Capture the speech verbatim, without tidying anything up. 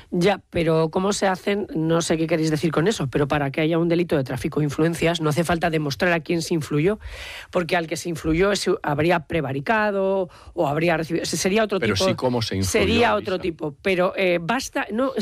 Ya, pero ¿cómo se hacen? No sé qué queréis decir con eso, pero para que haya un delito de tráfico de influencias no hace falta demostrar a quién se influyó, porque al que se influyó es, habría prevaricado o habría recibido... Sería otro pero tipo... sí cómo se influyó, Sería Elisa. otro tipo, pero eh, basta... no